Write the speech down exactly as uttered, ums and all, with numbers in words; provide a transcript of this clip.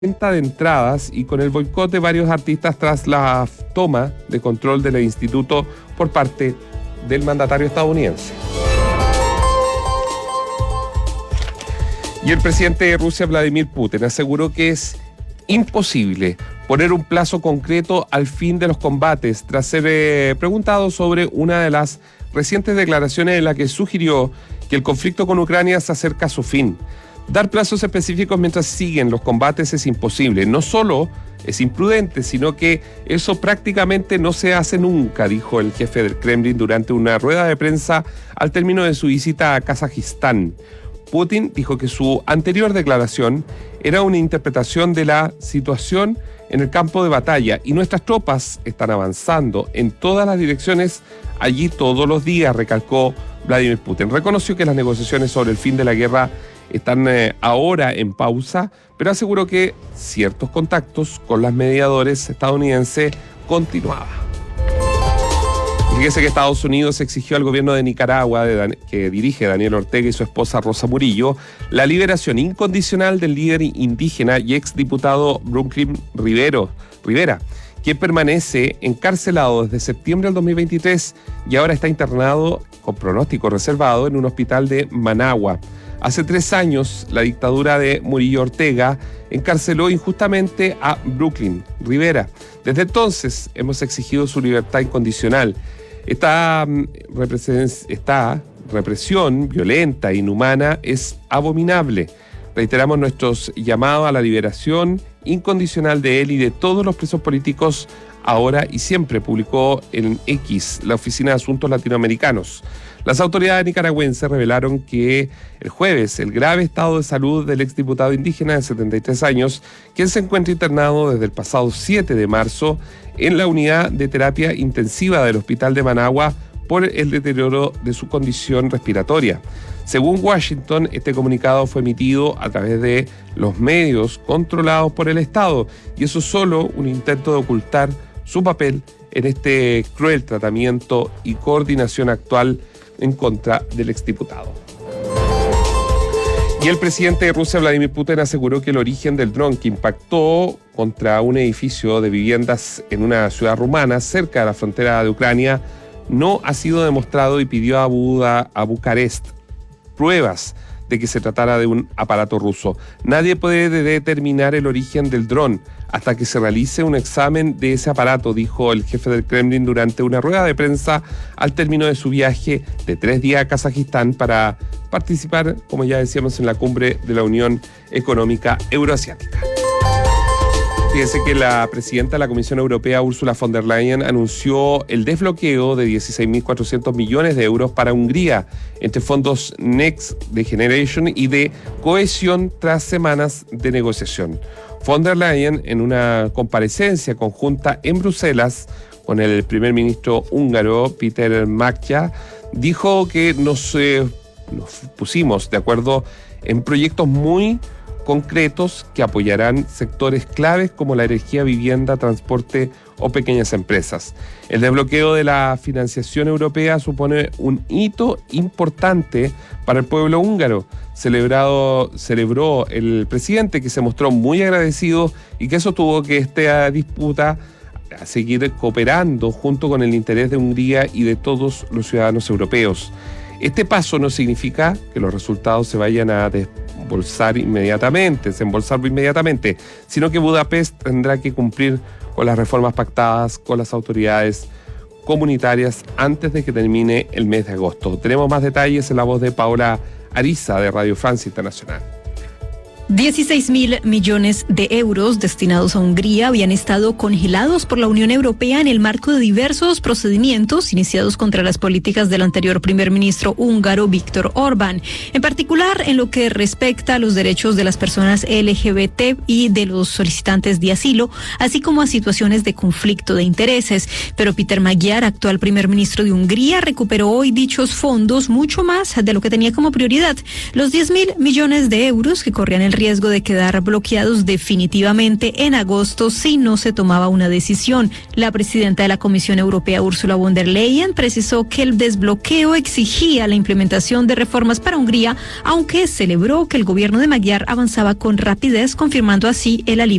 venta de entradas y con el boicot de varios artistas tras la toma de control del instituto por parte del mandatario estadounidense. Y el presidente de Rusia, Vladimir Putin, aseguró que es imposible poner un plazo concreto al fin de los combates tras ser eh, preguntado sobre una de las recientes declaraciones en la que sugirió que el conflicto con Ucrania se acerca a su fin. Dar plazos específicos mientras siguen los combates es imposible. No solo es imprudente, sino que eso prácticamente no se hace nunca, dijo el jefe del Kremlin durante una rueda de prensa al término de su visita a Kazajistán. Putin dijo que su anterior declaración era una interpretación de la situación en el campo de batalla y nuestras tropas están avanzando en todas las direcciones allí todos los días, recalcó Vladimir Putin. Reconoció que las negociaciones sobre el fin de la guerra están eh, ahora en pausa, pero aseguró que ciertos contactos con los mediadores estadounidenses continuaban. Fíjese que Estados Unidos exigió al gobierno de Nicaragua, de Dan- que dirige Daniel Ortega y su esposa Rosa Murillo, la liberación incondicional del líder indígena y exdiputado Brooklyn Rivero, Rivera, quien permanece encarcelado desde septiembre del dos mil veintitrés y ahora está internado con pronóstico reservado en un hospital de Managua. Hace tres años, la dictadura de Murillo Ortega encarceló injustamente a Brooklyn Rivera. Desde entonces hemos exigido su libertad incondicional. Esta, esta represión violenta e inhumana es abominable. Reiteramos nuestros llamados a la liberación incondicional de él y de todos los presos políticos ahora y siempre, publicó en X la Oficina de Asuntos Latinoamericanos. Las autoridades nicaragüenses revelaron que el jueves el grave estado de salud del exdiputado indígena de setenta y tres años, quien se encuentra internado desde el pasado siete de marzo en la unidad de terapia intensiva del Hospital de Managua por el deterioro de su condición respiratoria. Según Washington, este comunicado fue emitido a través de los medios controlados por el Estado, y eso es solo un intento de ocultar su papel en este cruel tratamiento y coordinación actual en contra del exdiputado. Y el presidente de Rusia, Vladimir Putin, aseguró que el origen del dron que impactó contra un edificio de viviendas en una ciudad rumana cerca de la frontera de Ucrania no ha sido demostrado y pidió a, Buda, a Bucarest pruebas de que se tratara de un aparato ruso. Nadie puede determinar el origen del dron hasta que se realice un examen de ese aparato, dijo el jefe del Kremlin durante una rueda de prensa al término de su viaje de tres días a Kazajistán para participar, como ya decíamos, en la cumbre de la Unión Económica Euroasiática. Fíjense que la presidenta de la Comisión Europea, Ursula von der Leyen, anunció el desbloqueo de dieciséis mil cuatrocientos millones de euros para Hungría entre fondos Next Generation y de cohesión tras semanas de negociación. Von der Leyen, en una comparecencia conjunta en Bruselas con el primer ministro húngaro, Péter Magyar, dijo que nos, eh, nos pusimos de acuerdo en proyectos muy concretos que apoyarán sectores claves como la energía, vivienda, transporte o pequeñas empresas. El desbloqueo de la financiación europea supone un hito importante para el pueblo húngaro. Celebrado, celebró el presidente, que se mostró muy agradecido y que sostuvo que esta disputa a seguir cooperando junto con el interés de Hungría y de todos los ciudadanos europeos. Este paso no significa que los resultados se vayan a desembolsar inmediatamente, desembolsar inmediatamente, sino que Budapest tendrá que cumplir con las reformas pactadas con las autoridades comunitarias antes de que termine el mes de agosto. Tenemos más detalles en la voz de Paola Ariza de Radio Francia Internacional. dieciséis mil millones de euros destinados a Hungría habían estado congelados por la Unión Europea en el marco de diversos procedimientos iniciados contra las políticas del anterior primer ministro húngaro Viktor Orbán, en particular en lo que respecta a los derechos de las personas L G B T y de los solicitantes de asilo, así como a situaciones de conflicto de intereses. Pero Péter Magyar, actual primer ministro de Hungría, recuperó hoy dichos fondos mucho más de lo que tenía como prioridad, los diez mil millones de euros que corrían el riesgo de quedar bloqueados definitivamente en agosto si no se tomaba una decisión. La presidenta de la Comisión Europea, Ursula von der Leyen, precisó que el desbloqueo exigía la implementación de reformas para Hungría, aunque celebró que el gobierno de Magyar avanzaba con rapidez, confirmando así el alivio